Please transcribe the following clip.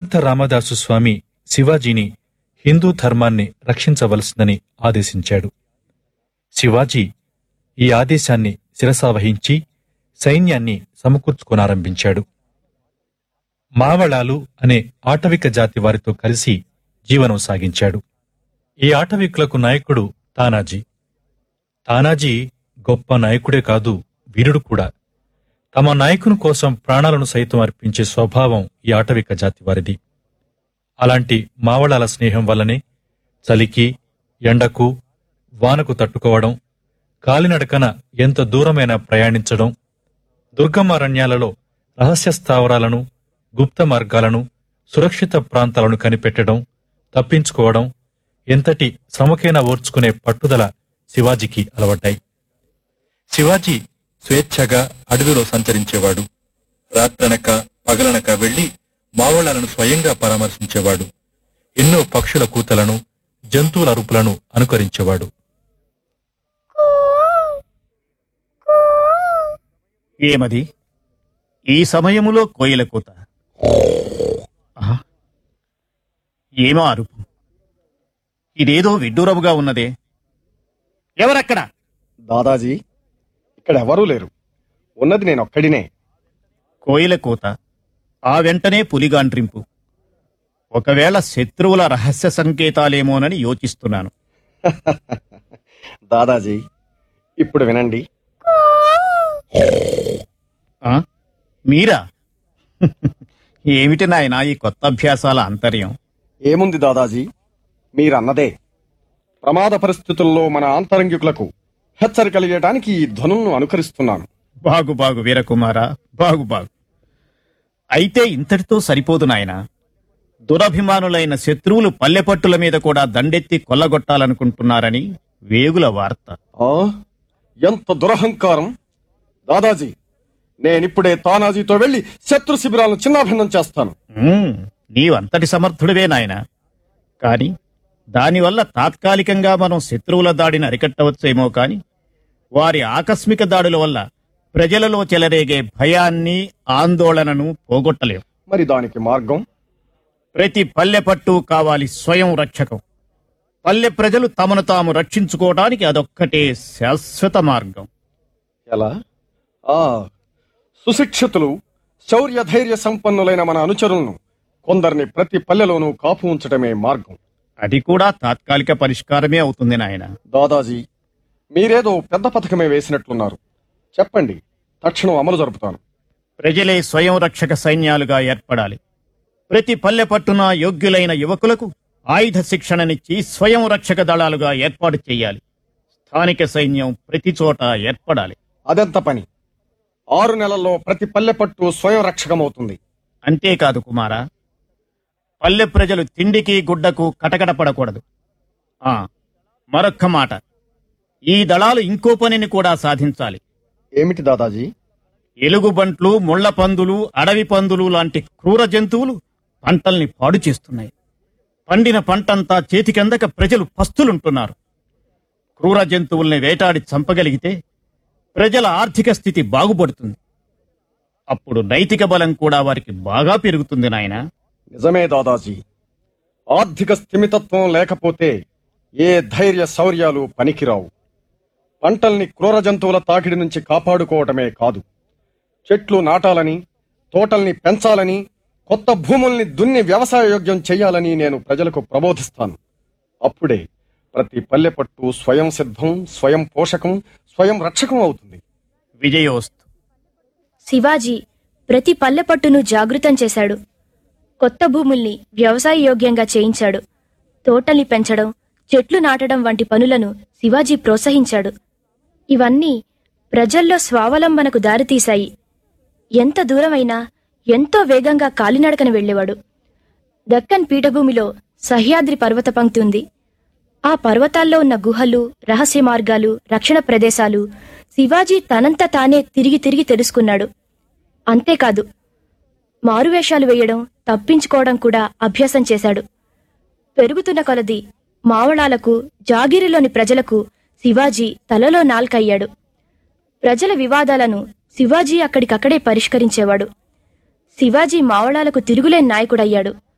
సమర్థ రామదాసు స్వామి శివాజీని హిందూ ధర్మాన్ని రక్షించవలసిందని ఆదేశించాడు. శివాజీ ఈ ఆదేశాన్ని శిరసావహించి సైన్యాన్ని సమకూర్చుకొనారంభించాడు. మావళాలు అనే ఆటవిక జాతి వారితో కలిసి జీవనం సాగించాడు. ఈ ఆటవికులకు నాయకుడు తానాజీ. తానాజీ గొప్ప నాయకుడే కాదు, వీరుడు కూడా. తమ నాయకుని కోసం ప్రాణాలను సైతం అర్పించే స్వభావం ఈ ఆటవిక జాతి వారిది. అలాంటి మావళాల స్నేహం వల్లనే చలికి, ఎండకు, వానకు తట్టుకోవడం, కాలినడకన ఎంత దూరమైనా ప్రయాణించడం, దుర్గమారణ్యాలలో రహస్య స్థావరాలను, గుప్త మార్గాలను, సురక్షిత ప్రాంతాలను కనిపెట్టడం, తప్పించుకోవడం, ఎంతటి శ్రమకైనా ఓర్చుకునే పట్టుదల శివాజీకి అలవడ్డాయి. శివాజీ స్వేచ్ఛగా అడవిలో సంచరించేవాడు. రాత్రనక పగలనక వెళ్లి మావళాలను స్వయంగా పరామర్శించేవాడు. ఎన్నో పక్షుల కూతలను, జంతువుల అరుపులను అనుకరించేవాడు. ఏమది ఈ సమయములో కోయిల కూత? ఏమో అరుపు! ఇదేదో విడ్డూరముగా ఉన్నదే. ఎవరక్కడ? దాదాజీ, ఇక్కడ ఎవరూ లేరు. ఉన్నది నేనొక్కడినే. కోయిల కూత, ఆ వెంటనే పులిగాండ్రింపు. ఒకవేళ శత్రువుల రహస్య సంకేతాలేమోనని యోచిస్తున్నాను. దాదాజీ, ఇప్పుడు వినండి. మీరా? ఏమిటి నాయనా ఈ కొత్త అభ్యాసాల అంతర్యం? ఏముంది దాదాజీ, మీరన్నదే. ప్రమాద పరిస్థితుల్లో మన ఆంతరంగికులకు హెచ్చరికలిగేయడానికి ఈ ధ్వనులను అనుకరిస్తున్నాను. బాగు బాగు వీరకుమారా, బాగు బాగు. అయితే ఇంతటితో సరిపోదు నాయనా. దురభిమానులైన శత్రువులు పల్లెపట్టుల మీద కూడా దండెత్తి కొల్లగొట్టాలనుకుంటున్నారని వేగుల వార్త. ఎంత దురహంకారం! దాదాజీ, నేనిప్పుడే తానాజీతో వెళ్లి శత్రు శిబిరాలను చిన్నాభిన్నం చేస్తాను. నీవంతటి సమర్థుడివే నాయనా. కాని దానివల్ల తాత్కాలికంగా మనం శత్రువుల దాడిని అరికట్టవచ్చేమో కాని వారి ఆకస్మిక దాడుల వల్ల ప్రజలలో చెలరేగే భయాన్ని, ఆందోళనను పోగొట్టలేం. మరి దానికి మార్గం? ప్రతి పల్లెపట్టు కావాలి స్వయం రక్షకం. పల్లె ప్రజలు తమను తాము రక్షించుకోవడానికి అదొక్కటే శాశ్వత మార్గం. ఎలా? సుశిక్షితులు, శౌర్య ధైర్య సంపన్నులైన మన అనుచరులను కొందరిని ప్రతి పల్లెలోనూ కాపు ఉంచటమే మార్గం. అది కూడా తాత్కాలిక పరిష్కారమే అవుతుంది నాయన. దాదాజీ, మీరేదో పెద్ద పథకమే వేసినట్లున్నారు. చెప్పండి, తక్షణం అమలు జరుపుతాను. ప్రజలే స్వయం రక్షక సైన్యాలుగా ఏర్పడాలి. ప్రతి పల్లె పట్టున యోగ్యులైన యువకులకు ఆయుధ శిక్షణనిచ్చి స్వయం రక్షక దళాలుగా ఏర్పాటు చేయాలి. స్థానిక సైన్యం ప్రతి చోట ఏర్పడాలి. అదెంత పని? 6 నెలల్లో ప్రతి పల్లె పట్టు స్వయం రక్షకమవుతుంది. అంతేకాదు కుమారా, పల్లె ప్రజలు తిండికి గుడ్డకు కటకట పడకూడదు. మరొక్క మాట, ఈ దళాలు ఇంకో పనిని కూడా సాధించాలి. ఏమిటి దాదాజీ? ఎలుగుబంట్లు, ముళ్ల పందులు, అడవి పందులు లాంటి క్రూర జంతువులు పంటల్ని పాడు చేస్తున్నాయి. పండిన పంటంతా చేతికందక ప్రజలు పస్తులుంటున్నారు. క్రూర జంతువుల్ని వేటాడి చంపగలిగితే ప్రజల ఆర్థిక స్థితి బాగుపడుతుంది. అప్పుడు నైతిక బలం కూడా వారికి బాగా పెరుగుతుంది నాయన. నిజమే దాదాజీ, ఆర్థిక స్థిమితత్వం లేకపోతే ఏ ధైర్య శౌర్యాలు పనికిరావు. పంటల్ని క్రూర జంతువుల తాకిడి నుంచి కాపాడుకోవటమే కాదు, చెట్లు నాటాలని, తోటల్ని పెంచాలని, కొత్త భూముల్ని దున్ని వ్యవసాయ యోగ్యం చెయ్యాలని నేను ప్రజలకు ప్రబోధిస్తాను. అప్పుడే ప్రతి పల్లె పట్టు స్వయం సిద్ధం, స్వయం పోషకం, స్వయం రక్షకం అవుతుంది. విజయోస్తు. శివాజీ ప్రతి పల్లెపట్టును జాగృతం చేశాడు. కొత్త భూముల్ని వ్యవసాయ యోగ్యంగా చేయించాడు. తోటల్ని పెంచడం, చెట్లు నాటడం వంటి పనులను శివాజీ ప్రోత్సహించాడు. ఇవన్నీ ప్రజల్లో స్వావలంబనకు దారితీశాయి. ఎంత దూరమైనా ఎంతో వేగంగా కాలినడకన వెళ్లేవాడు. దక్కన్ పీఠభూమిలో సహ్యాద్రి పర్వత పంక్తి ఉంది. ఆ పర్వతాల్లో ఉన్న గుహలు, రహస్య మార్గాలు, రక్షణ ప్రదేశాలు శివాజీ తనంత తానే తిరిగి తిరిగి తెలుసుకున్నాడు. అంతేకాదు, మారువేషాలు వేయడం, తప్పించుకోవడం కూడా అభ్యాసం చేశాడు. పెరుగుతున్న కొలది మావళాలకు, జాగిరిలోని ప్రజలకు శివాజీ తలలో నాల్కయ్యాడు. ప్రజల వివాదాలను శివాజీ అక్కడికక్కడే పరిష్కరించేవాడు. శివాజీ మావళాలకు తిరుగులేని నాయకుడయ్యాడు.